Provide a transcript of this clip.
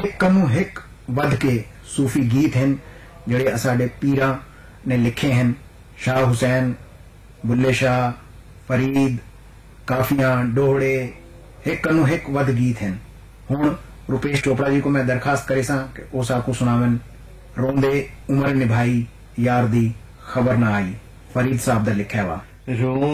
एक कनू हिक वध के सूफी गीत हैं जिहड़े साडे पीरां ने लिखे हैं। शाह हुसैन, बुल्ले शाह, फरीद, काफियां, डोहड़े, एक कनू हिक वध गीत हैं। हुण रुपेश चोपड़ा जी को मैं दरखास्त करे सा कि उस आपको सुनावन रोंदे उम्र निभाई यार दी खबर ना आई। फरीद साहब दा लिखा वा।